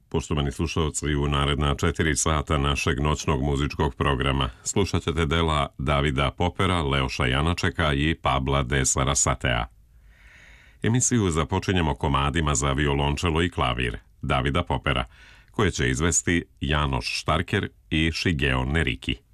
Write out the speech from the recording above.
Poštovani slušalci, u naredna 4 sata našeg noćnog muzičkog programa slušat ćete dela Davida Popera, Leoša Janačeka i Pabla de Sarasatea. Emisiju započinjemo komadima za violončelo i klavir Davida Popera, koje će izvesti Janoš Štarker i Shigeo Neriki.